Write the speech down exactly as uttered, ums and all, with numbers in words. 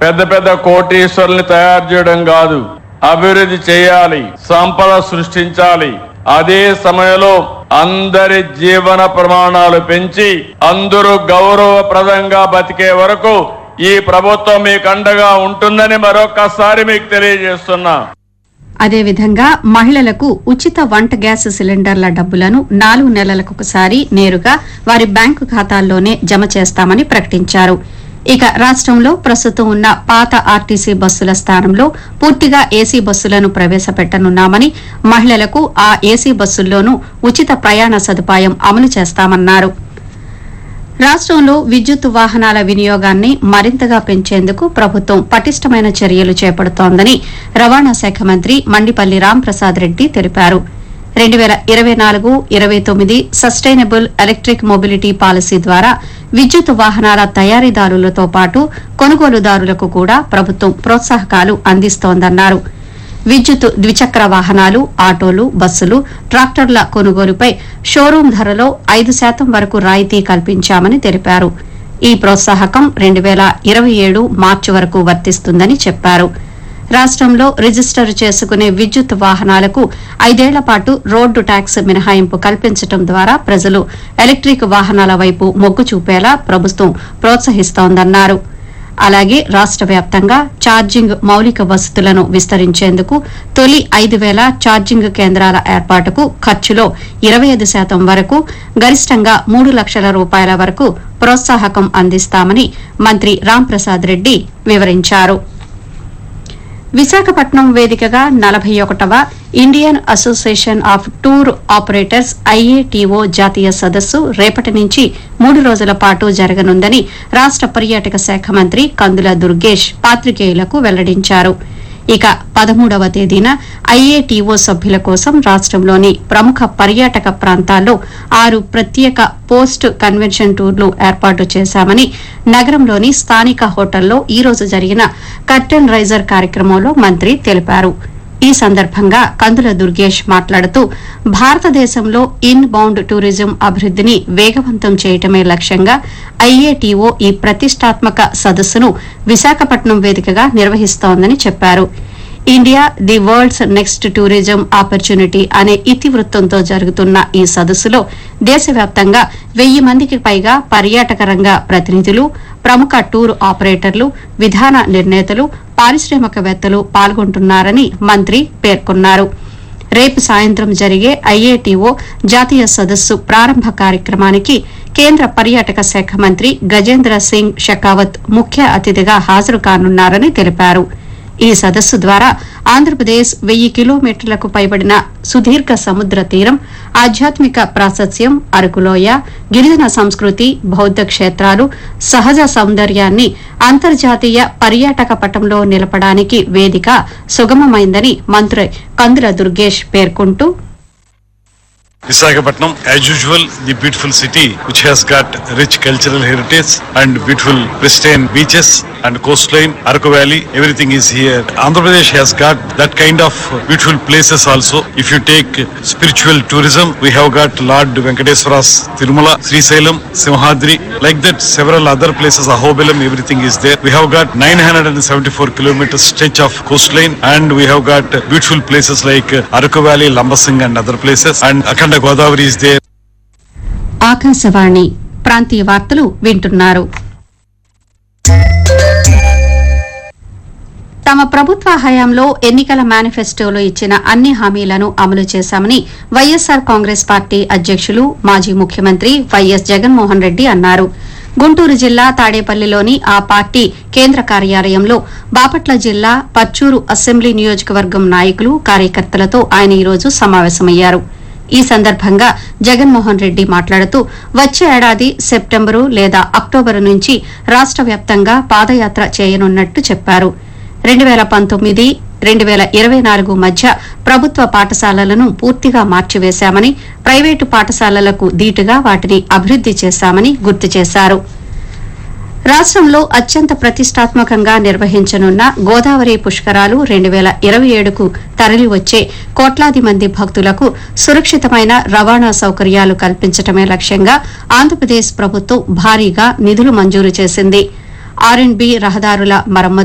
పెద్ద పెద్ద కోటీశ్వరుల్ని తయారు చేయడం కాదు, అభివృద్ధి చేయాలి, సంపద సృష్టించాలి. అదే సమయంలో అందరి జీవన ప్రమాణాలు పెంచి అందరూ గౌరవప్రదంగా బతికే వరకు ఈ ప్రభుత్వం మీకు అండగా ఉంటుందని మరొకసారి మీకు తెలియజేస్తున్నా. అదేవిధంగా మహిళలకు ఉచిత వంట గ్యాస్ సిలిండర్ల డబ్బులను నాలుగు నెలలకొకసారి నేరుగా వారి బ్యాంకు ఖాతాల్లోనే జమ చేస్తామని ప్రకటించారు. ఇక రాష్టంలో ప్రస్తుతం ఉన్న పాత ఆర్టీసీ బస్సుల స్థానంలో పూర్తిగా ఏసీ బస్సులను ప్రవేశపెట్టనున్నామని, మహిళలకు ఆ ఏసీ బస్సుల్లోనూ ఉచిత ప్రయాణ సదుపాయం అమలు చేస్తామన్నారు. రాష్టంలో విద్యుత్ వాహనాల వినియోగాన్ని మరింతగా పెంచేందుకు ప్రభుత్వం పటిష్టమైన చర్యలు చేపడుతోందని రవాణా శాఖ మంత్రి మండిపల్లి రాంప్రసాద్ రెడ్డి తెలిపారు. రెండు పేల ఇరవై నాలుగు ఇరవై తొమ్మిది సస్టైనబుల్ ఎలక్ట్రిక్ మొబిలిటీ పాలసీ ద్వారా విద్యుత్ వాహనాల తయారీదారులతో పాటు కొనుగోలుదారులకు కూడా ప్రభుత్వం ప్రోత్సాహకాలు అందిస్తోందన్నారు. విద్యుత్ ద్విచక్ర వాహనాలు, ఆటోలు, బస్సులు, ట్రాక్టర్ల కొనుగోలుపై షోరూం ధరలో ఐదు శాతం వరకు రాయితీ కల్పించామని తెలిపారు. ఈ ప్రోత్సాహకం రెండు పేల ఇరవై ఏడు మార్చి వరకు వర్తిస్తుందని చెప్పారు. రాష్టంలో రిజిస్టర్ చేసుకునే విద్యుత్ వాహనాలకు ఐదేళ్ల పాటు రోడ్డు ట్యాక్స్ మినహాయింపు కల్పించడం ద్వారా ప్రజలు ఎలక్ట్రిక్ వాహనాల వైపు మొగ్గు చూపేలా ప్రభుత్వం ప్రోత్సహిస్తోందన్నారు. అలాగే రాష్ట వ్యాప్తంగా ఛార్జింగ్ మౌలిక వసతులను విస్తరించేందుకు తొలి ఐదు వేల ఛార్జింగ్ కేంద్రాల ఏర్పాటుకు ఖర్చులో ఇరవై ఐదు శాతం వరకు, గరిష్టంగా మూడు లక్షల రూపాయల వరకు ప్రోత్సాహకం అందిస్తామని మంత్రి రాంప్రసాద్ రెడ్డి వివరించారు. విశాఖపట్నం వేదికగా నలభై ఒకటవ Indian association of tour operators IATO జాతీయ సదస్సు రేపటి నుంచి మూడు రోజుల పాటు జరగనుందని రాష్ట పర్యాటక శాఖ మంత్రి కందుల దుర్గేష్ పాత్రికేయులకు వెల్లడించారు. ఇక పదమూడవ తేదీన ఐఏటీఓ సభ్యుల కోసం రాష్టంలోని ప్రముఖ పర్యాటక ప్రాంతాల్లో ఆరు ప్రత్యేక పోస్ట్ కన్వెన్షన్ టూర్లు ఏర్పాటు చేశామని నగరంలోని స్థానిక హోటల్లో ఈ రోజు జరిగిన కర్టెన్ రైజర్ కార్యక్రమంలో మంత్రి తెలిపారు. ఈ సందర్భంగా కందుల దుర్గేష్ మాట్లాడుతూ భారతదేశంలో ఇన్ బౌండ్ టూరిజం అభివృద్దిని వేగవంతం చేయటమే లక్ష్యంగా ఐఏటీఓ ఈ ప్రతిష్టాత్మక సదస్సును విశాఖపట్నం వేదికగా నిర్వహిస్తోందని చెప్పారు. India the world's next tourism opportunity అనే ఇతివృత్తంతో జరుగుతున్న ఈ సదస్సులో దేశవ్యాప్తంగా వెయ్యి మందికి పైగా పర్యాటక రంగ ప్రతినిధులు, ప్రముఖ టూర్ ఆపరేటర్లు, విధాన నిర్ణేతలు, పారిశ్రామికవేత్తలు పాల్గొంటున్నారని మంత్రి పేర్కొన్నారు. రేపు సాయంత్రం జరిగే ఐఏటీఓ జాతీయ సదస్సు ప్రారంభ కార్యక్రమానికి కేంద్ర పర్యాటక శాఖ మంత్రి గజేంద్ర సింగ్ షెకావత్ ముఖ్య అతిథిగా హాజరు కానున్నారని తెలిపారు. ఈ సదస్సు ద్వారా ఆంధ్రప్రదేశ్ వెయ్యి కిలోమీటర్లకు పైబడిన సుదీర్ఘ సముద్ర తీరం, ఆధ్యాత్మిక ప్రాశస్యం, అరకులోయ, గిరిజన సంస్కృతి, బౌద్ధ క్షేత్రాలు, సహజ సౌందర్యాన్ని అంతర్జాతీయ పర్యాటక పటంలో నిలపడానికి వేదిక సుగమమైందని మంత్రి కందుల దుర్గేష్ పేర్కొంటూ, Visakhapatnam, as usual, the beautiful city which has got rich cultural heritage and beautiful pristine beaches and coastline, Araku Valley, everything is here. Andhra Pradesh has got that kind of beautiful places also. If you take spiritual tourism, we have got Lord Venkateswara's Tirumala, Sri Sailam, Simhadri, like that several other places, Ahobilam, everything is there. We have got nine hundred seventy-four kilometers stretch of coastline and we have got beautiful places like Araku Valley, Lambasing and other places, and Akhanda Godavari is there. Akashvani ప్రాంతీయ వార్తలు వింటున్నారు. తమ ప్రభుత్వ హయాంలో ఎన్నికల మేనిఫెస్టోలో ఇచ్చిన అన్ని హామీలను అమలు చేశామని వైఎస్సార్ కాంగ్రెస్ పార్టీ అధ్యకులు మాజీ ముఖ్యమంత్రి వైఎస్ జగన్మోహన్ రెడ్డి అన్నారు. గుంటూరు జిల్లా తాడేపల్లిలోని ఆ పార్టీ కేంద్ర కార్యాలయంలో బాపట్ల జిల్లా పర్చూరు అసెంబ్లీ నియోజకవర్గం నాయకులు, కార్యకర్తలతో ఆయన ఈరోజు సమావేశమయ్యారు. ఈ సందర్భంగా జగన్మోహన్ రెడ్డి మాట్లాడుతూ వచ్చే ఏడాది సెప్టెంబరు లేదా అక్టోబరు నుంచి రాష్ట వ్యాప్తంగా పాదయాత్ర చేయనున్నట్టు చెప్పారు. రెండు పేల పంతొమ్మిది రెండు పేల ఇరవై నాలుగు మధ్య ప్రభుత్వ పాఠశాలలను పూర్తిగా మార్చివేశామని, ప్రైవేటు పాఠశాలలకు దీటుగా వాటిని అభివృద్ది చేశామని గుర్తు చేశారు. రాష్టంలో అత్యంత ప్రతిష్టాత్మకంగా నిర్వహించనున్న గోదావరి పుష్కరాలు రెండు పేల ఇరవై ఏడుకు తరలివచ్చే కోట్లాది మంది భక్తులకు సురక్షితమైన రవాణా సౌకర్యాలు కల్పించడమే లక్ష్యంగా ఆంధ్రప్రదేశ్ ప్రభుత్వం భారీగా నిధులు మంజూరు చేసింది. ఆర్ అండ్ బి రహదారుల మరమ్మతు